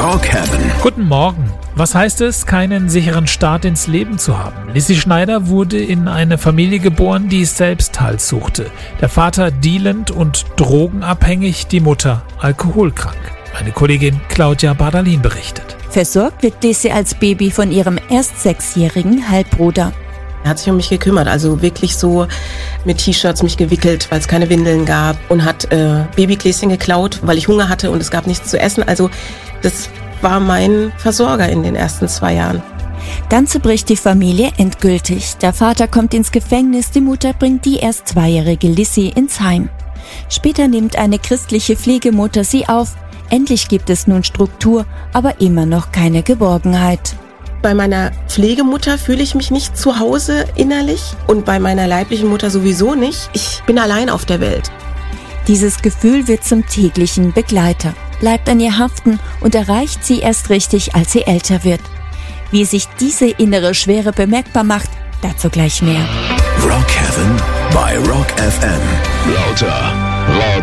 Rockhaven. Guten Morgen. Was heißt es, keinen sicheren Start ins Leben zu haben? Lissy Schneider wurde in eine Familie geboren, die Selbsthalt suchte. Der Vater dealend und drogenabhängig, die Mutter alkoholkrank. Meine Kollegin Claudia Bardalin berichtet. Versorgt wird Lissy als Baby von ihrem erst 6-jährigen Halbbruder. Er hat sich um mich gekümmert, also wirklich so mit T-Shirts mich gewickelt, weil es keine Windeln gab, und hat Babygläschen geklaut, weil ich Hunger hatte und es gab nichts zu essen. Also das war mein Versorger in den ersten 2 Jahren. Dann zerbricht die Familie endgültig. Der Vater kommt ins Gefängnis, die Mutter bringt die erst 2-jährige Lissy ins Heim. Später nimmt eine christliche Pflegemutter sie auf. Endlich gibt es nun Struktur, aber immer noch keine Geborgenheit. Bei meiner Pflegemutter fühle ich mich nicht zu Hause innerlich und bei meiner leiblichen Mutter sowieso nicht. Ich bin allein auf der Welt. Dieses Gefühl wird zum täglichen Begleiter, bleibt an ihr haften und erreicht sie erst richtig, als sie älter wird. Wie sich diese innere Schwere bemerkbar macht, dazu gleich mehr. Rockhaven bei Rock FM. Lauter.